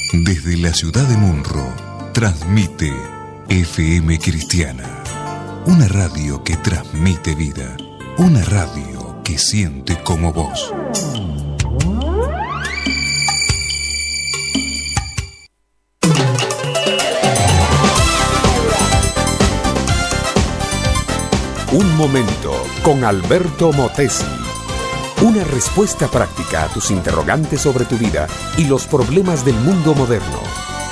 Desde la ciudad de Munro, transmite FM Cristiana. Una radio que transmite vida. Una radio que siente como vos. Un momento con Alberto Motesi. Una respuesta práctica a tus interrogantes sobre tu vida y los problemas del mundo moderno.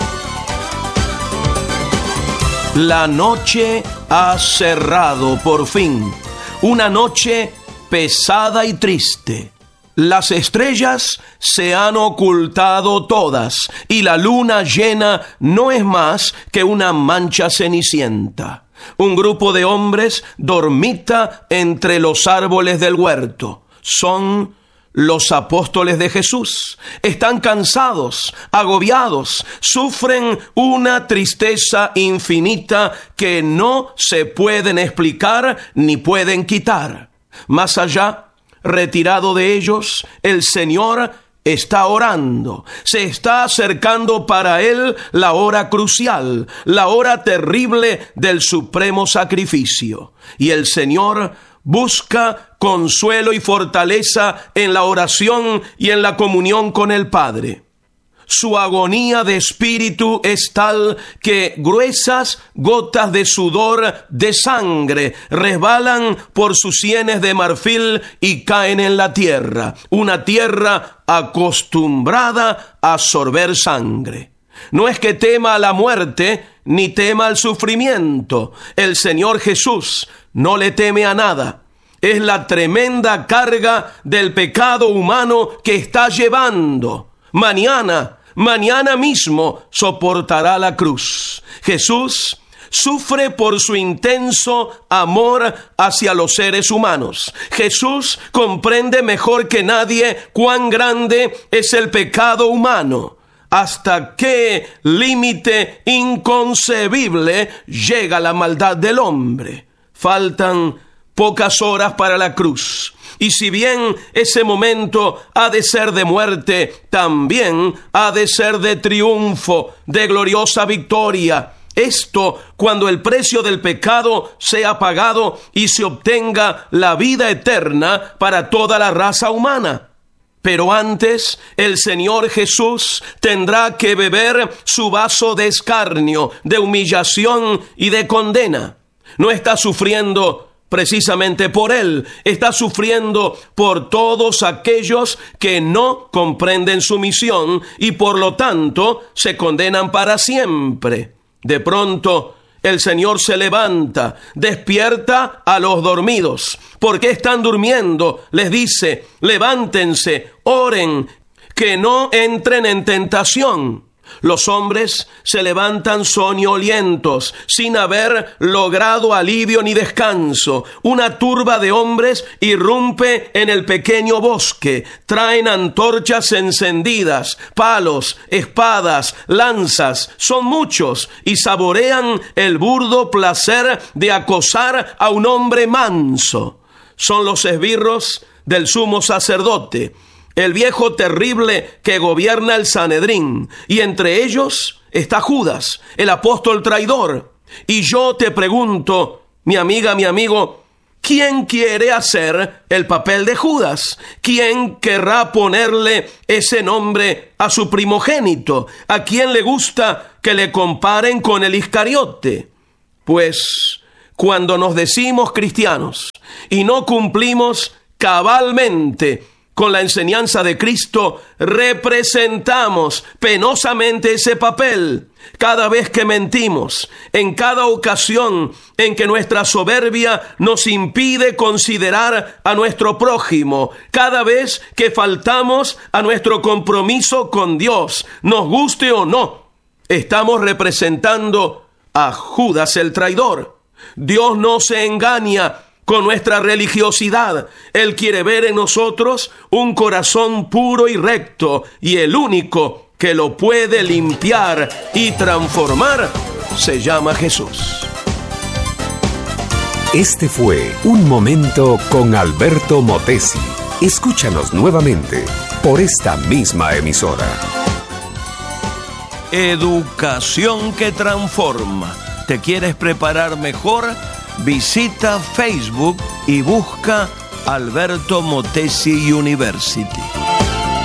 La noche ha cerrado por fin. Una noche pesada y triste. Las estrellas se han ocultado todas y la luna llena no es más que una mancha cenicienta. Un grupo de hombres dormita entre los árboles del huerto. Son los apóstoles de Jesús. Están cansados, agobiados, sufren una tristeza infinita que no se pueden explicar ni pueden quitar. Más allá, retirado de ellos, el Señor está orando. Se está acercando para él la hora crucial, la hora terrible del supremo sacrificio. Y el Señor busca consuelo y fortaleza en la oración y en la comunión con el Padre. Su agonía de espíritu es tal que gruesas gotas de sudor de sangre resbalan por sus sienes de marfil y caen en la tierra, una tierra acostumbrada a absorber sangre. No es que tema a la muerte ni tema al sufrimiento. El Señor Jesús no le teme a nada. Es la tremenda carga del pecado humano que está llevando. Mañana mismo soportará la cruz. Jesús sufre por su intenso amor hacia los seres humanos. Jesús comprende mejor que nadie cuán grande es el pecado humano. Hasta qué límite inconcebible llega la maldad del hombre. Faltan pocas horas para la cruz. Y si bien ese momento ha de ser de muerte, también ha de ser de triunfo, de gloriosa victoria. Esto cuando el precio del pecado sea pagado y se obtenga la vida eterna para toda la raza humana. Pero antes, el Señor Jesús tendrá que beber su vaso de escarnio, de humillación y de condena. No está sufriendo precisamente por él, está sufriendo por todos aquellos que no comprenden su misión y por lo tanto se condenan para siempre. De pronto, el Señor se levanta, despierta a los dormidos. ¿Por qué están durmiendo? Les dice: levántense, oren, que no entren en tentación. Los hombres se levantan soñolientos, sin haber logrado alivio ni descanso. Una turba de hombres irrumpe en el pequeño bosque. Traen antorchas encendidas, palos, espadas, lanzas. Son muchos y saborean el burdo placer de acosar a un hombre manso. Son los esbirros del sumo sacerdote, el viejo terrible que gobierna el Sanedrín, y entre ellos está Judas, el apóstol traidor. Y yo te pregunto, mi amiga, mi amigo, ¿quién quiere hacer el papel de Judas? ¿Quién querrá ponerle ese nombre a su primogénito? ¿A quién le gusta que le comparen con el Iscariote? Pues cuando nos decimos cristianos y no cumplimos cabalmente con la enseñanza de Cristo, representamos penosamente ese papel. Cada vez que mentimos, en cada ocasión en que nuestra soberbia nos impide considerar a nuestro prójimo, cada vez que faltamos a nuestro compromiso con Dios, nos guste o no, estamos representando a Judas el traidor. Dios no se engaña con nuestra religiosidad. Él quiere ver en nosotros un corazón puro y recto, y el único que lo puede limpiar y transformar se llama Jesús. Este fue Un Momento con Alberto Motesi. Escúchanos nuevamente por esta misma emisora. educación que transforma. ¿Te quieres preparar mejor? Visita Facebook y busca Alberto Motesi University.